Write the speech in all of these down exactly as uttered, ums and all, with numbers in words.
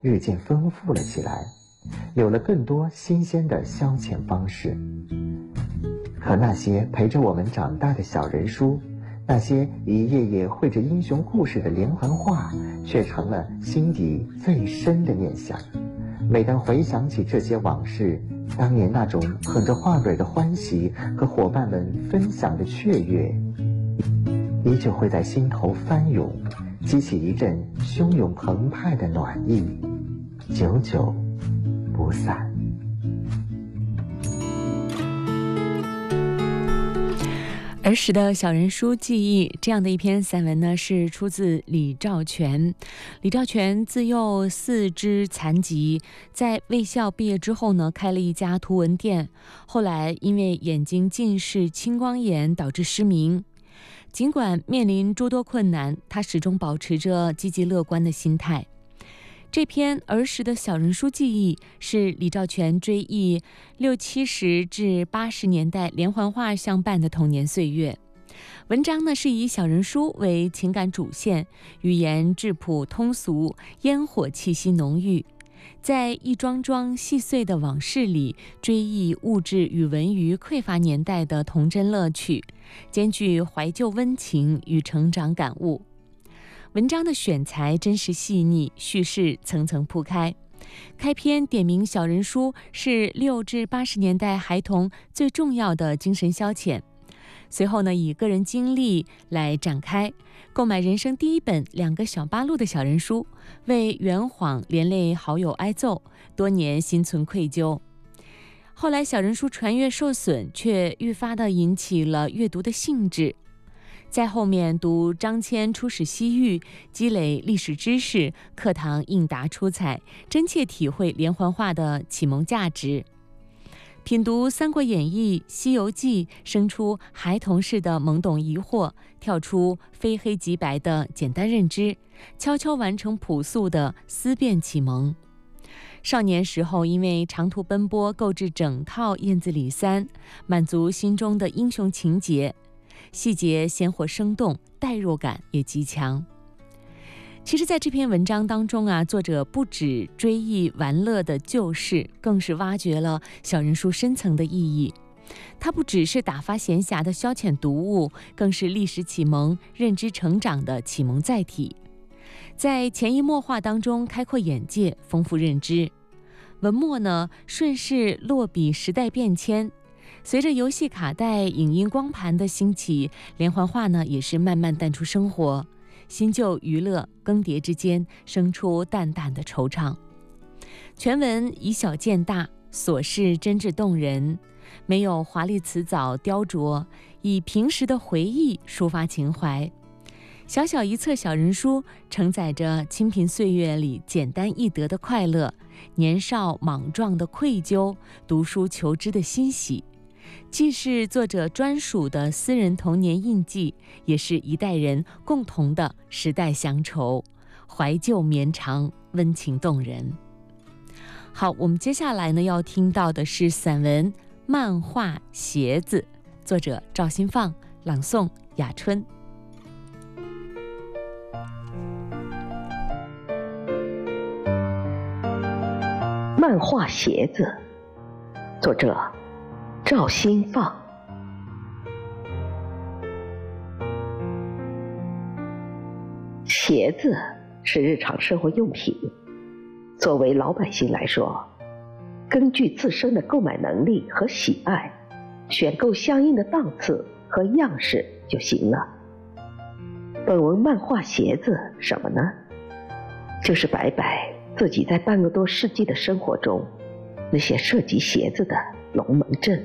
日渐丰富了起来，有了更多新鲜的消遣方式。可那些陪着我们长大的小人书，那些一页页绘着英雄故事的连环画，却成了心底最深的念想。每当回想起这些往事，当年那种捧着画蕊的欢喜和伙伴们分享的雀跃，依旧会在心头翻涌，激起一阵汹涌澎湃的暖意，久久不散。 儿时的小人书记忆，这样的一篇散文呢，是出自李兆全。李兆全自幼四肢残疾，在卫校毕业之后呢，开了一家图文店，后来因为眼睛近视、青光眼导致失明。尽管面临诸多困难，他始终保持着积极乐观的心态。这篇儿时的小人书记忆是李兆全追忆六七十至八十年代连环画相伴的童年岁月。文章呢是以小人书为情感主线，语言质朴通俗，烟火气息浓郁，在一桩桩细碎的往事里追忆物质与文娱匮乏年代的童真乐趣，兼具怀旧温情与成长感悟。文章的选材真实细腻，叙事层层铺开。开篇点明小人书是六至八十年代孩童最重要的精神消遣。随后呢，以个人经历来展开，购买人生第一本两个小八路的小人书，为圆谎连累好友挨揍，多年心存愧疚。后来小人书传阅受损，却愈发的引起了阅读的兴致。在后面读张骞出使西域，积累历史知识，课堂应答出彩，真切体会连环画的启蒙价值。品读《三国演义》《西游记》，生出孩童式的懵懂疑惑，跳出非黑即白的简单认知，悄悄完成朴素的思辨启蒙。少年时候因为长途奔波，购置整套《燕子李三》，满足心中的英雄情节。细节鲜活生动，代入感也极强。其实在这篇文章当中啊，作者不只追忆玩乐的旧事，更是挖掘了小人书深层的意义。它不只是打发闲暇的消遣读物，更是历史启蒙、认知成长的启蒙载体，在潜移默化当中开阔眼界，丰富认知。文末呢，顺势落笔时代变迁。随着游戏卡带、影音光盘的兴起，连环画呢也是慢慢淡出生活，新旧娱乐更迭之间，生出淡淡的惆怅。全文以小见大，琐事真挚动人，没有华丽辞藻雕琢，以平时的回忆抒发情怀。小小一册小人书，承载着清贫岁月里简单易得的快乐，年少莽撞的愧疚，读书求知的欣喜。既是作者专属的私人童年印记，也是一代人共同的时代乡愁，怀旧绵长，温情动人。好，我们接下来呢要听到的是散文《漫画鞋子》，作者赵新放，朗诵雅春。 漫画鞋子，作者赵新放。鞋子是日常生活用品，作为老百姓来说，根据自身的购买能力和喜爱，选购相应的档次和样式就行了。本文漫画鞋子什么呢？就是摆摆自己在半个多世纪的生活中那些涉及鞋子的龙门阵。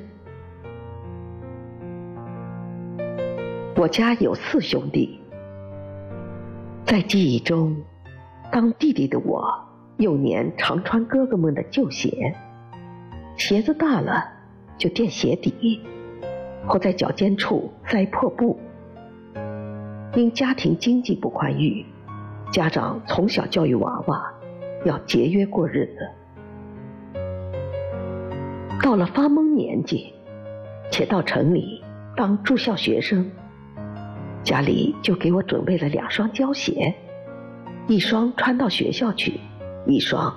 我家有四兄弟，在记忆中，当弟弟的我幼年常穿哥哥们的旧鞋，鞋子大了就垫鞋底，或在脚尖处塞破布。因家庭经济不宽裕，家长从小教育娃娃要节约过日子。到了发懵年纪，且到城里当住校学生，家里就给我准备了两双胶鞋，一双穿到学校去， 一双